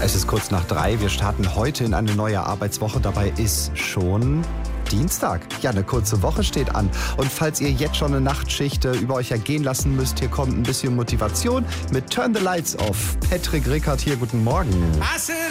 Es ist kurz nach 3. Wir starten heute in eine neue Arbeitswoche. Dabei ist schon Dienstag. Ja, eine kurze Woche steht an. Und falls ihr jetzt schon eine Nachtschicht über euch ergehen lassen müsst, hier kommt ein bisschen Motivation mit Turn the Lights Off. Patrick Rickard hier, guten Morgen.